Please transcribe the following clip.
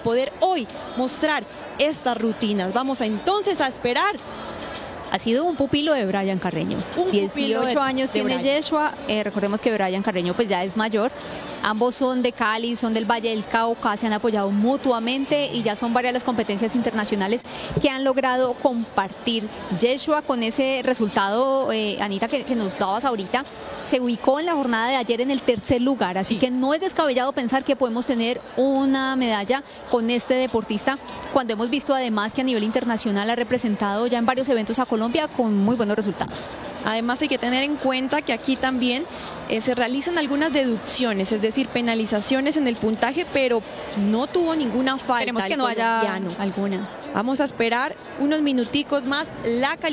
poder hoy mostrar estas rutinas. Vamos entonces a esperar. Ha sido un pupilo de Brian Carreño. 18 años tiene Yeshua. Recordemos que Brian Carreño pues ya es mayor. Ambos son de Cali, son del Valle del Cauca, se han apoyado mutuamente y ya son varias las competencias internacionales que han logrado compartir. Yeshua, con ese resultado, Anita, que nos dabas ahorita, se ubicó en la jornada de ayer en el tercer lugar, así que no es descabellado pensar que podemos tener una medalla con este deportista, cuando hemos visto además que a nivel internacional ha representado ya en varios eventos a Colombia con muy buenos resultados. Además hay que tener en cuenta que aquí también se realizan algunas deducciones, es decir, penalizaciones en el puntaje, pero no tuvo ninguna falta. Esperemos que no haya alguna. Vamos a esperar unos minuticos más la